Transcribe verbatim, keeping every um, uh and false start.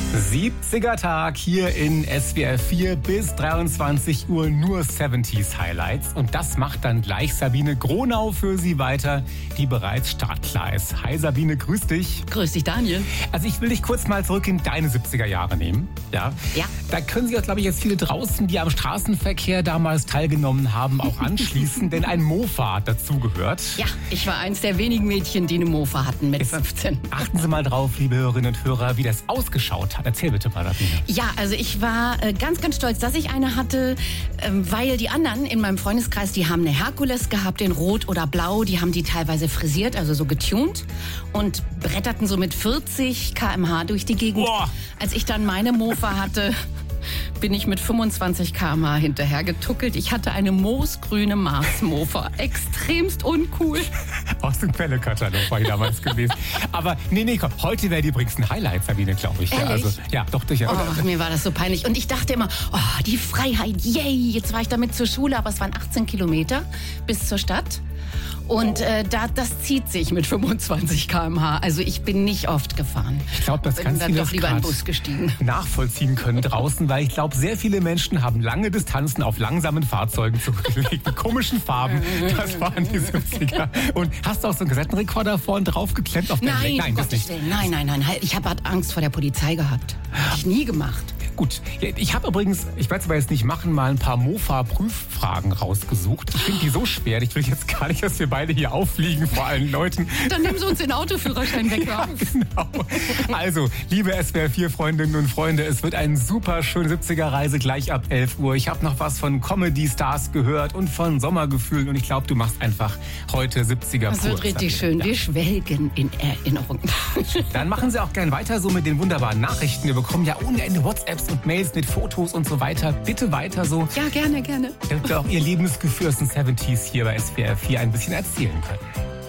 siebziger Tag hier in S W R vier bis dreiundzwanzig Uhr nur siebziger Highlights. Und das macht dann gleich Sabine Gronau für Sie weiter, die bereits startklar ist. Hi Sabine, grüß dich. Grüß dich, Daniel. Also ich will dich kurz mal zurück in deine siebziger Jahre nehmen. Ja. Ja. Da können sich auch, glaube ich, jetzt viele draußen, die am Straßenverkehr damals teilgenommen haben, auch anschließen, denn ein Mofa hat dazugehört. Ja, ich war eins der wenigen Mädchen, die eine Mofa hatten mit fünfzehn. Achten Sie mal drauf, liebe Hörerinnen und Hörer, wie das ausgeschaut hat. Erzähl bitte mal, Sabine. Ja, also ich war äh, ganz, ganz stolz, dass ich eine hatte, ähm, weil die anderen in meinem Freundeskreis, die haben eine Herkules gehabt in Rot oder Blau, die haben die teilweise frisiert, also so getuned und bretterten so mit vierzig Kilometer pro Stunde durch die Gegend. Boah. Als ich dann meine Mofa hatte, bin ich mit fünfundzwanzig Kilometer pro Stunde hinterher getuckelt. Ich hatte eine moosgrüne Mars-Mofa. Extremst uncool. Aus dem Quellekatalog war ich damals gewesen. Aber nee, nee, komm, heute wäre die übrigens ein Highlight, Sabine, glaube ich. Ja, Ehrlich? also, ja, doch, sicher. Oh, mir war das so peinlich. Und ich dachte immer, oh, die Freiheit, yay. Jetzt war ich damit zur Schule, aber es waren achtzehn Kilometer bis zur Stadt. Und äh, da, das zieht sich mit fünfundzwanzig Kilometer pro Stunde. Also ich bin nicht oft gefahren. Ich glaube, das bin kannst dann du doch lieber in den Bus gestiegen. nachvollziehen können draußen, weil ich glaube, sehr viele Menschen haben lange Distanzen auf langsamen Fahrzeugen zurückgelegt, mit komischen Farben. Das waren die siebziger. Und hast du auch so einen Kassettenrekorder vorn draufgeklemmt auf dein Nein, Lenk? Nein, um das Gottes nicht. Willen. Nein, nein, nein. Halt, ich habe halt Angst vor der Polizei gehabt. Hab ich nie gemacht. Gut, ich habe übrigens, ich werde es aber jetzt nicht machen, mal ein paar Mofa-Prüffragen rausgesucht. Ich finde die so schwer, ich will jetzt gar nicht, dass wir beide hier auffliegen vor allen Leuten. Dann nehmen Sie uns den Autoführerschein weg. Ja, genau. Also, liebe S W R vier Freundinnen und Freunde, es wird eine super schöne siebziger-Reise gleich ab elf Uhr. Ich habe noch was von Comedy-Stars gehört und von Sommergefühlen und ich glaube, du machst einfach heute siebziger Das pur. wird richtig Sabine. schön. Ja. Wir schwelgen in Erinnerung. Dann machen Sie auch gern weiter so mit den wunderbaren Nachrichten. Wir bekommen ja ohne Ende WhatsApps und Mails mit Fotos und so weiter. Bitte weiter so, Ja, gerne, gerne. damit wir auch Ihr Lebensgefühl aus den siebziger hier bei S W R vier ein bisschen erzählen können.